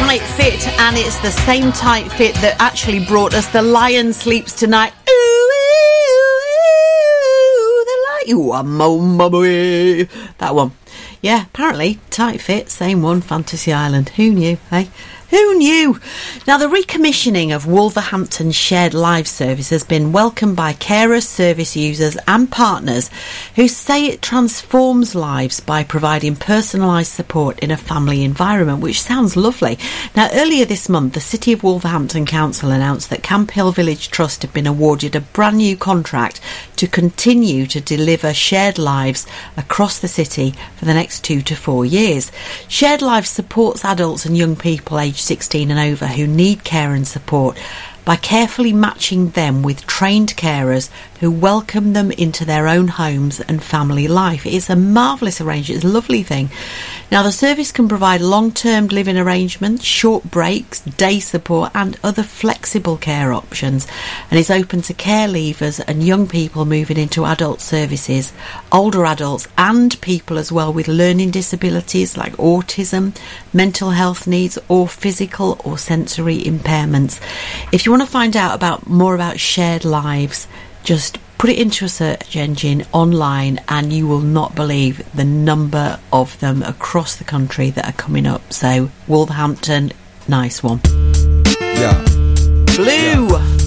Tight Fit, and it's the same Tight Fit that actually brought us The Lion Sleeps Tonight. Ooh, the lion. That one. Yeah, apparently, Tight Fit, same one, Fantasy Island. Who knew, hey? Who knew? Now, the recommissioning of Wolverhampton's shared live service has been welcomed by carers, service users and partners who say it transforms lives by providing personalised support in a family environment, which sounds lovely. Now, earlier this month, the City of Wolverhampton Council announced that Camp Hill Village Trust had been awarded a brand new contract to continue to deliver shared lives across the city for the next 2 to 4 years. Shared Lives supports adults and young people aged 16 and over who need care and support by carefully matching them with trained carers who welcome them into their own homes and family life. It's a marvellous arrangement. It's a lovely thing. Now, the service can provide long-term living arrangements, short breaks, day support and other flexible care options, and is open to care leavers and young people moving into adult services, older adults and people as well with learning disabilities like autism, mental health needs or physical or sensory impairments. If you want to find out more about Shared Lives, just put it into a search engine online and you will not believe the number of them across the country that are coming up. So Wolverhampton, nice one. Yeah. Blue. Yeah.